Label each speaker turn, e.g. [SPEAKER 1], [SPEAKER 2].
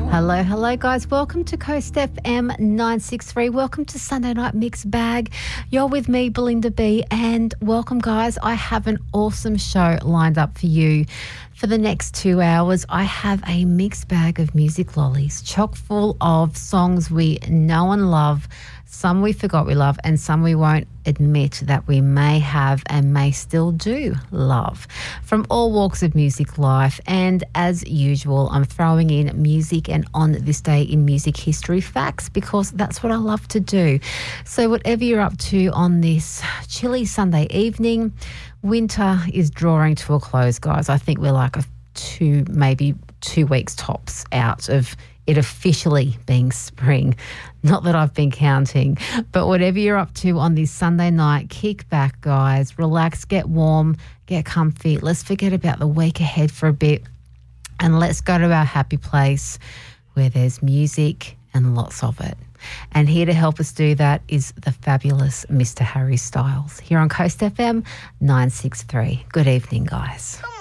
[SPEAKER 1] Hello, hello, guys. Welcome to Coast FM 963. Welcome to Sunday Night Mixed Bag. You're with me, Belinda B, and welcome, guys. I have an awesome show lined up for you. For the next 2 hours, I have a mixed bag of music lollies, chock full of songs we know and love, some we forgot we love, and some we won't admit that we may have and may still do love, from all walks of music life. And as usual, I'm throwing in music and on this day in music history facts, because that's what I love to do. So whatever you're up to on this chilly Sunday evening, winter is drawing to a close, guys. I think we're like maybe 2 weeks tops out of it officially being spring. Not that I've been counting, but whatever you're up to on this Sunday night, kick back, guys, relax, get warm, get comfy. Let's forget about the week ahead for a bit and let's go to our happy place where there's music and lots of it. And here to help us do that is the fabulous Mr. Harry Styles here on Coast FM 963. Good evening, guys.